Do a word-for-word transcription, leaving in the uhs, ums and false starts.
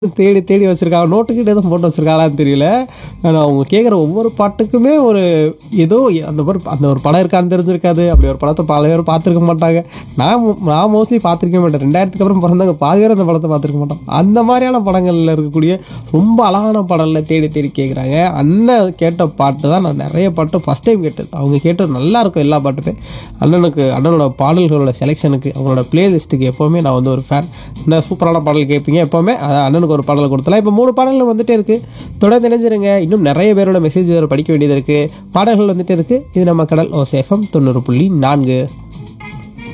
தேடி தேடி வச்சிருக்காங்க. நோட்டுக்கிட்ட எதுவும் போட்டு வச்சிருக்காங்களான்னு தெரியல. ஆனா அவங்க கேட்குற ஒவ்வொரு பாட்டுக்குமே ஒரு ஏதோ அந்த ஒரு அந்த ஒரு படம் இருக்கான்னு தெரிஞ்சிருக்காது. அப்படி ஒரு படத்தை பல பேர் பார்த்துருக்க மாட்டாங்க. நான் மோ- நான் மோஸ்ட்லி பார்த்துருக்க மாட்டேன். ரெண்டாயிரத்துக்கு அப்புறம் பிறந்தாங்க பாதி பேர் அந்த படத்தை பார்த்துருக்க மாட்டோம். அந்த மாதிரியான படங்களில் இருக்கக்கூடிய ரொம்ப அழகான பாடலில் தேடி தேடி கேட்குறாங்க. அண்ணன் கேட்ட பாட்டு தான் நான் நிறைய பாட்டு ஃபஸ்ட் டைம் கேட்டது. அவங்க கேட்டது நல்லா இருக்கும் எல்லா பாட்டுமே. அண்ணனுக்கு அண்ணனோட பாடல்களோட செலெக்ஷனுக்கு அவங்களோட பிளேலிஸ்ட்டுக்கு எப்போவுமே நான் வந்து ஒரு ஃபேன். என்ன சூப்பரான பாடல் கேட்பீங்க எப்போவுமே. அதான் அண்ணனுக்கு ஒரு பாடலை கொடுத்தலாம். இப்போ மூணு பாடல்கள் வந்துட்டே இருக்கு. தொடர்ந்து இணைஞ்சிருங்க. இன்னும் நிறைய பேரோட மெசேஜ் வேறு படிக்க வேண்டியது இருக்கு. பாடல்கள் வந்துட்டே இருக்கு. இது நம்ம கடல் ஓசேஃபம் தொண்ணூறு புள்ளி நான்கு.